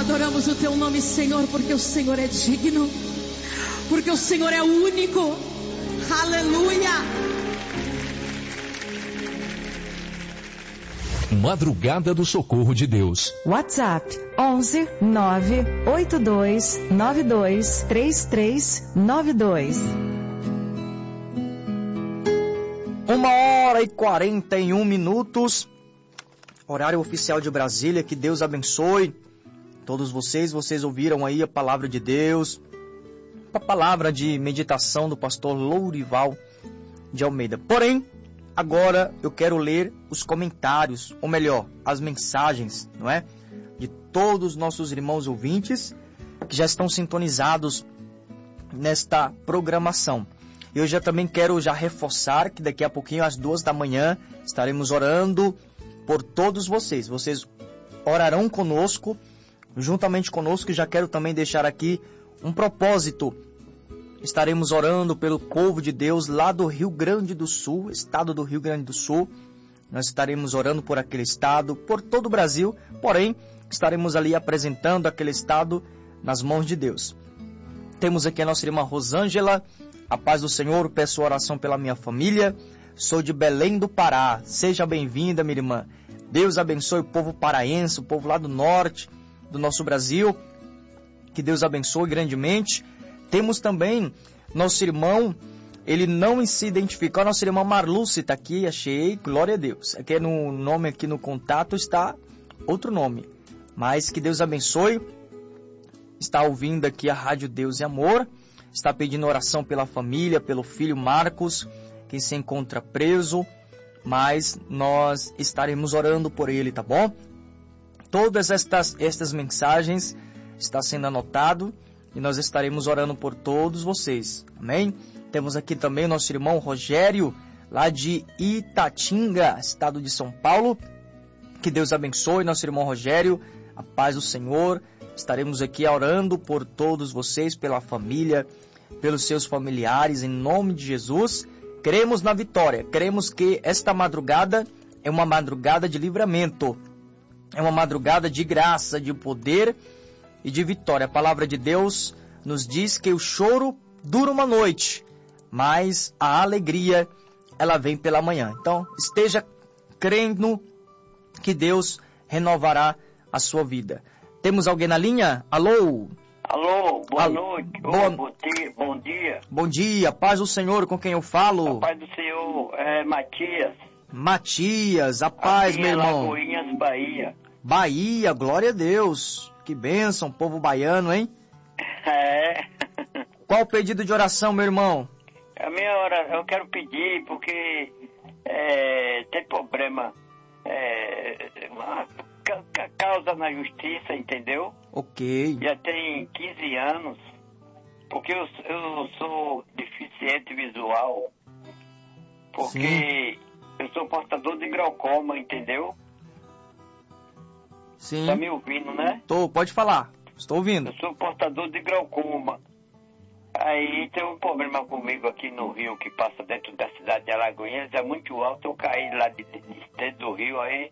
adoramos o teu nome, Senhor, porque o Senhor é digno, porque o Senhor é único. Aleluia. Madrugada do Socorro de Deus. WhatsApp 11 982 92 3392. 1h41. Horário oficial de Brasília. Que Deus abençoe todos vocês. Vocês ouviram aí a palavra de Deus, a palavra de meditação do pastor Lourival de Almeida. Porém, agora eu quero ler os comentários, ou melhor, as mensagens, não é? De todos os nossos irmãos ouvintes que já estão sintonizados nesta programação. Eu já também quero reforçar que daqui a pouquinho, às 2 da manhã, estaremos orando por todos vocês. Vocês orarão conosco, juntamente conosco, e já quero também deixar aqui um propósito. Estaremos orando pelo povo de Deus lá do Rio Grande do Sul, estado do Rio Grande do Sul. Nós estaremos orando por aquele estado, por todo o Brasil, porém, estaremos ali apresentando aquele estado nas mãos de Deus. Temos aqui a nossa irmã Rosângela. A paz do Senhor, peço oração pela minha família. Sou de Belém do Pará. Seja bem-vinda, minha irmã. Deus abençoe o povo paraense, o povo lá do norte do nosso Brasil. Que Deus abençoe grandemente. Temos também nosso irmão, ele não se identificou, nossa irmã Marluce está aqui, achei, glória a Deus. Aqui no nome, aqui no contato está outro nome. Mas que Deus abençoe. Está ouvindo aqui a Rádio Deus e Amor. Está pedindo oração pela família, pelo filho Marcos, que se encontra preso, mas nós estaremos orando por ele, tá bom? Todas estas mensagens estão sendo anotadas e nós estaremos orando por todos vocês, amém? Temos aqui também o nosso irmão Rogério, lá de Itatinga, estado de São Paulo. Que Deus abençoe nosso irmão Rogério, a paz do Senhor. Estaremos aqui orando por todos vocês, pela família, pelos seus familiares, em nome de Jesus. Cremos na vitória, cremos que esta madrugada é uma madrugada de livramento, é uma madrugada de graça, de poder e de vitória. A palavra de Deus nos diz que o choro dura uma noite, mas a alegria, ela vem pela manhã. Então, esteja crendo que Deus renovará a sua vida. Temos alguém na linha? Alô? Alô, boa noite. Bom dia. Bom dia, paz do Senhor, com quem eu falo? A paz do Senhor, é Matias. Matias, a paz, meu irmão. Lagoinhas, Bahia. Bahia, glória a Deus. Que bênção, povo baiano, hein? É. Qual o pedido de oração, meu irmão? A minha oração, eu quero pedir porque tem problema, uma causa na justiça, entendeu? Ok. Já tem 15 anos, porque eu sou deficiente visual, porque Sim. eu sou portador de glaucoma, entendeu? Sim. Tá me ouvindo, né? Pode falar, estou ouvindo. Eu sou portador de glaucoma. Aí tem um problema comigo aqui no rio, que passa dentro da cidade de Alagoinhas, é muito alto, eu caí lá dentro do rio, aí